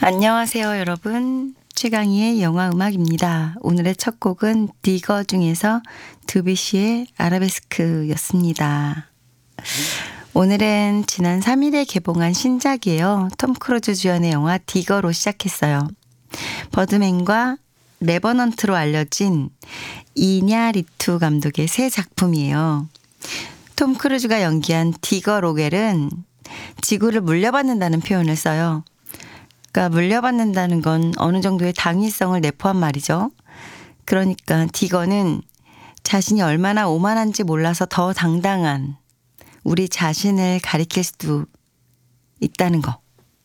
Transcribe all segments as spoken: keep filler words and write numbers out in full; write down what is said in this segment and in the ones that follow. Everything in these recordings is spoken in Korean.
안녕하세요, 여러분. 최강희의 영화 음악입니다. 오늘의 첫 곡은 디거 중에서 드뷔시의 아라베스크였습니다. 오늘은 지난 삼 일에 개봉한 신작이에요. 톰 크루즈 주연의 영화 디거로 시작했어요. 버드맨과 레버넌트로 알려진 이냐리투 감독의 새 작품이에요. 톰 크루즈가 연기한 디거 로겔은 지구를 물려받는다는 표현을 써요. 그러니까 물려받는다는 건 어느 정도의 당위성을 내포한 말이죠. 그러니까 디거는 자신이 얼마나 오만한지 몰라서 더 당당한 우리 자신을 가리킬 수도 있다는 거.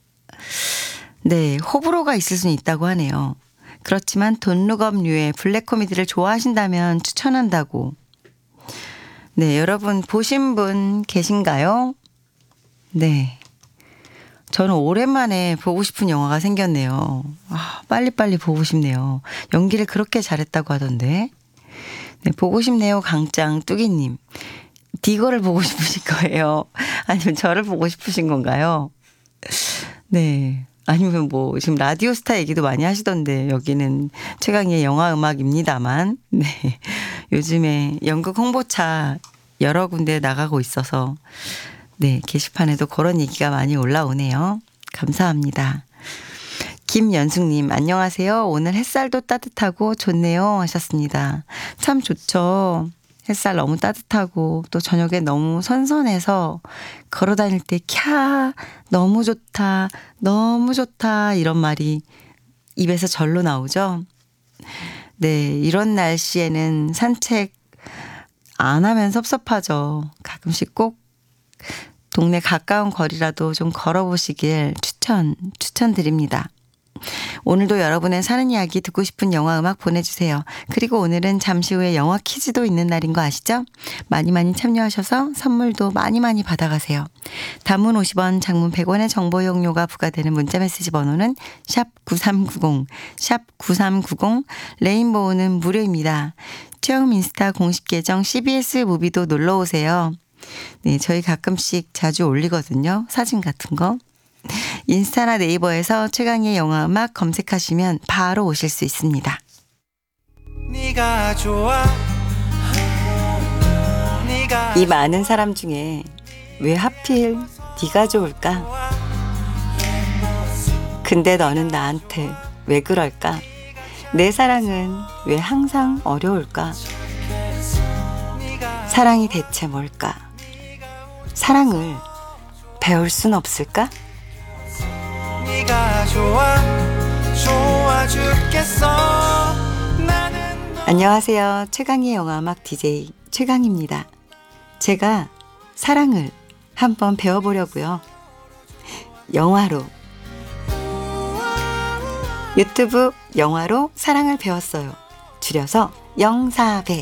네, 호불호가 있을 수는 있다고 하네요. 그렇지만 돈룩업류의 블랙 코미디를 좋아하신다면 추천한다고. 네, 여러분 보신 분 계신가요? 네. 저는 오랜만에 보고 싶은 영화가 생겼네요. 아, 빨리빨리 보고 싶네요. 연기를 그렇게 잘했다고 하던데. 네, 보고 싶네요. 강짱 뚜기님. 디거를 보고 싶으신 거예요? 아니면 저를 보고 싶으신 건가요? 네. 아니면 뭐 지금 라디오 스타 얘기도 많이 하시던데 여기는 최강희의 영화 음악입니다만. 네. 요즘에 연극 홍보차 여러 군데 나가고 있어서 네, 게시판에도 그런 얘기가 많이 올라오네요. 감사합니다. 김연숙님, 안녕하세요. 오늘 햇살도 따뜻하고 좋네요 하셨습니다. 참 좋죠. 햇살 너무 따뜻하고 또 저녁에 너무 선선해서 걸어 다닐 때 캬, 너무 좋다, 너무 좋다 이런 말이 입에서 절로 나오죠. 네, 이런 날씨에는 산책 안 하면 섭섭하죠. 가끔씩 꼭 동네 가까운 거리라도 좀 걸어보시길 추천, 추천드립니다. 오늘도 여러분의 사는 이야기 듣고 싶은 영화 음악 보내주세요. 그리고 오늘은 잠시 후에 영화 퀴즈도 있는 날인 거 아시죠? 많이 많이 참여하셔서 선물도 많이 많이 받아가세요. 단문 오십 원, 장문 백 원의 정보 이용료가 부과되는 문자메시지 번호는 샵 구삼구공, 샵 구삼구공, 레인보우는 무료입니다. 최영 인스타 공식 계정 씨비에스 무비도 놀러오세요. 네, 저희 가끔씩 자주 올리거든요. 사진 같은 거. 인스타나 네이버에서 최강희의 영화 음악 검색하시면 바로 오실 수 있습니다. 네가 좋아. 네가 이 많은 사람 중에 왜 하필 네가 좋을까? 근데 너는 나한테 왜 그럴까? 내 사랑은 왜 항상 어려울까? 사랑이 대체 뭘까? 사랑을 배울 순 없을까? 네가 좋아, 좋아 죽겠어. 나는 너... 안녕하세요. 최강희의 영화음악 디제이 최강희입니다. 제가 사랑을 한번 배워보려고요. 영화로. 유튜브 영화로 사랑을 배웠어요. 줄여서 영사배.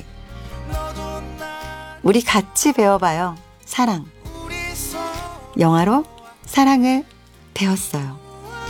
우리 같이 배워봐요. 사랑. 영화로 사랑을 배웠어요.